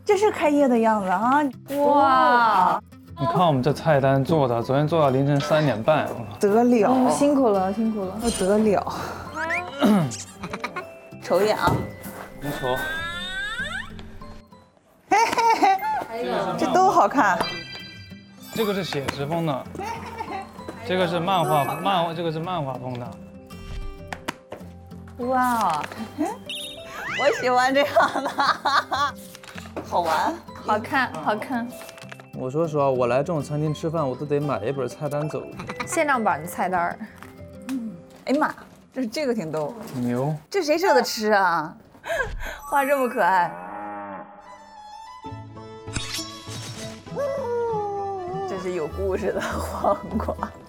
这是开业的样子啊！哇， 你看我们这菜单做的，昨天做到凌晨3点半， 得了， 辛苦了，辛苦了， 不得了。瞅一眼啊， 没瞅， 这都好看。 这个是写实风的，这个是漫画，这个是漫画风的。 哇，我喜欢这样的，好玩， 好看，好看。 我说实话，我来这种餐厅吃饭，我都得买一本菜单走。 限量版的菜单儿。 哎呀妈，这个挺逗， 牛， 这谁舍得吃啊？画这么可爱，这是有故事的黄瓜。